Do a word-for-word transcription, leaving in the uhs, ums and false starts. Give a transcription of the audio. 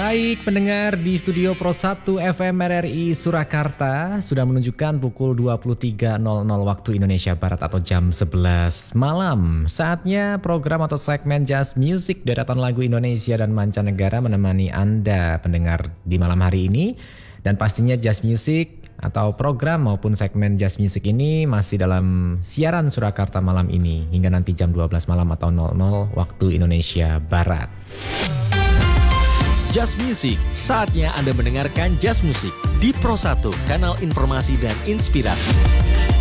Baik pendengar di studio Pro satu F M R R I Surakarta sudah menunjukkan pukul dua puluh tiga nol nol waktu Indonesia Barat atau jam sebelas malam. Saatnya program atau segmen Just Music deretan lagu Indonesia dan mancanegara menemani Anda pendengar di malam hari ini. Dan pastinya Just Music atau program maupun segmen Just Music ini masih dalam siaran Surakarta malam ini hingga nanti jam dua belas malam atau nol nol waktu Indonesia Barat. Just Music, saatnya Anda mendengarkan Just Music di Pro satu, kanal informasi dan inspirasi.